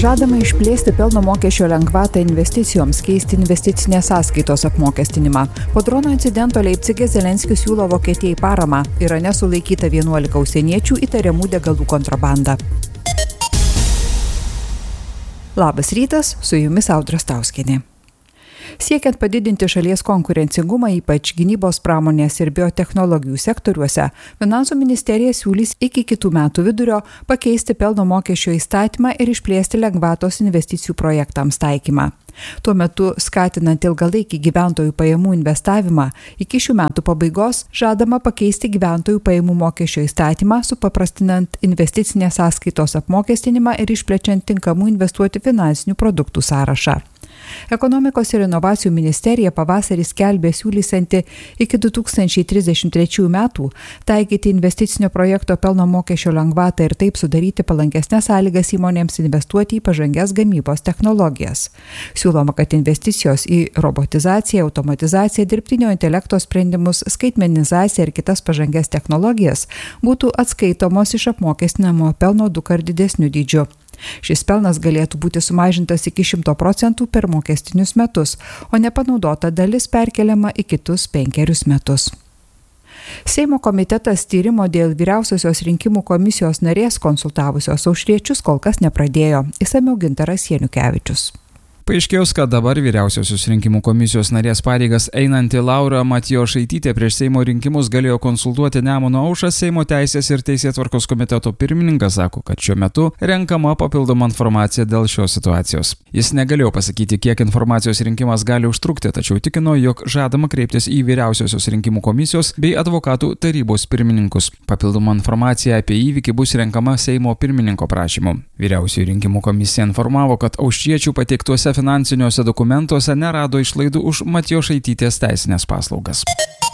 Žadama išplėsti pelno mokesčio lengvatą investicijoms, keisti investicinės sąskaitos apmokestinimą. Po drono incidento Leipcige Zelenskis siūlo Vokietijai paramą. Irane sulaikyta 11 užsieniečių įtariamų degalų kontrabanda. Labas rytas, su jumis Audra Stauskienė. Siekiant padidinti šalies konkurencingumą, ypač gynybos pramonės ir biotechnologijų sektoriuose, Finansų ministerija siūlys iki kitų metų vidurio pakeisti pelno mokesčio įstatymą ir išplėsti lengvatos investicijų projektams taikymą. Tuo metu, skatinant ilgalaikį gyventojų pajamų investavimą, iki šių metų pabaigos žadama pakeisti gyventojų pajamų mokesčio įstatymą, supaprastinant investicinės sąskaitos apmokestinimą ir išplečiant tinkamų investuoti finansinių produktų sąrašą. Ekonomikos ir inovacijų ministerija pavasarį skelbė siūlysianti iki 2033 metų taikyti investicinio projekto pelno mokesčio lengvatą ir taip sudaryti palankesnes sąlygas įmonėms investuoti į pažangias gamybos technologijas. Siūloma, kad investicijos į robotizaciją, automatizaciją, dirbtinio intelekto sprendimus, skaitmenizaciją ir kitas pažangias technologijas būtų atskaitomos iš apmokestinamo pelno 2 didesniu dydžiu. Šis pelnas galėtų būti sumažintas iki 100% per mokestinius metus, o nepanaudota dalis perkeliama į kitus 5 metus. Seimo komitetas tyrimo dėl Vyriausiosios rinkimų komisijos narės konsultavusios Aušriečius kol kas nepradėjo. Išsamiau Gintaras Janukevičius. Paaiškėjo, kad dabar Vyriausiosios rinkimų komisijos narės pareigas einanti Laura Matjošaitytė prieš Seimo rinkimus galėjo konsultuoti Nemuno aušrą. Seimo teisės ir teisėtvarkos komiteto pirmininkas sako, kad šiuo metu renkama papildoma informacija dėl šios situacijos. Jis negalėjo pasakyti, kiek informacijos rinkimas gali užtrukti, tačiau tikino, jog žadama kreiptis į Vyriausiosios rinkimų komisijos bei advokatų tarybos pirmininkus. Papildoma informacija apie įvykį bus renkama Seimo pirmininko prašymu. Vyriausioji rinkimų komisija informavo, kad aušriečių pateiktuose finansiniuose dokumentuose nerado išlaidų už Matjošaitytės teisinės paslaugas.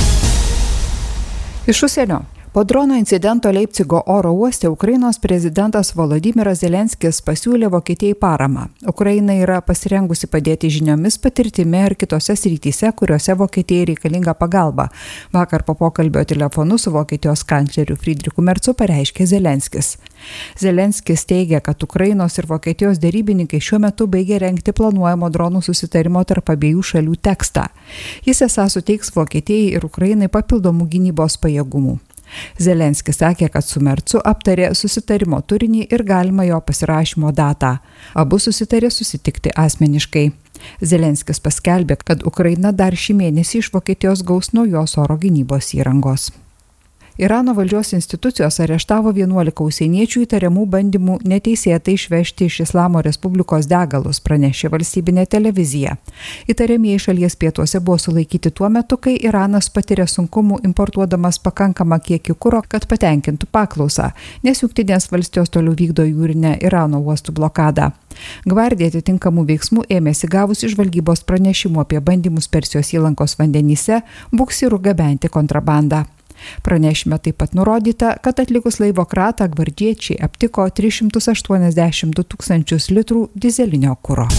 Iš užsienio. Po drono incidento Leipcigo oro uoste Ukrainos prezidentas Volodymyras Zelenskis pasiūlė Vokietijai paramą. Ukraina yra pasirengusi padėti žiniomis, patirtimi ir kitose srityse, kuriuose Vokietijai reikalinga pagalba. Vakar po pokalbio telefonu su Vokietijos kancleriu Friedrichu Merzu pareiškė Zelenskis. Zelenskis teigia, kad Ukrainos ir Vokietijos derybininkai šiuo metu baigia rengti planuojamo dronų susitarimo tarp abiejų šalių tekstą. Jis esą suteiks Vokietijai ir Ukrainai papildomų gynybos pajėgumų. Zelenskis sakė, kad su Merzu aptarė susitarimo turinį ir galima jo pasirašymo datą. Abu susitarė susitikti asmeniškai. Zelenskis paskelbė, kad Ukraina dar šį mėnesį iš Vokietijos gaus naujos oro gynybos įrangos. Irano valdžios institucijos areštavo 11 užsieniečių įtariamų bandymų neteisėtai išvežti iš Islamo Respublikos degalus, pranešė valstybinė televizija. Įtariamieji šalies pietuose buvo sulaikyti tuo metu, kai Iranas patiria sunkumų importuodamas pakankamą kiekį kuro, kad patenkintų paklausą, nes Jungtinės valstijos toliau vykdo jūrinę Irano uostų blokadą. Gvardija atitinkamų veiksmų ėmėsi gavusi žvalgybos pranešimų apie bandymus Persijos įlankos vandenyse buksyru gabenti kontrabandą. Pranešime taip pat nurodyta, kad atlikus laivo kratą gvardiečiai aptiko 382 000 litrų dizelinio kuro.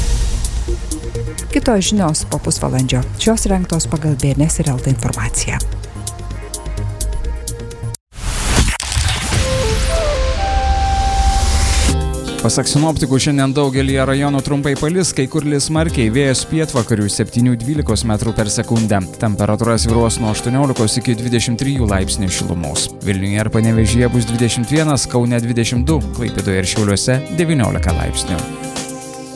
Kitos žinios po pusvalandžio. Šios rengtos pagal BNS ir LT informaciją. Pasak sinoptikų, šiandien daugelyje rajonų trumpai palis, kai kur lis smarkiai, vėjas pietvakarių 7–12 metrų per sekundę. Temperatūra svyruos nuo 18 iki 23 laipsnių šilumos. Vilniuje ir Panevėžyje bus 21, Kaune 22, Klaipėdoje ir Šiauliuose 19 laipsnių.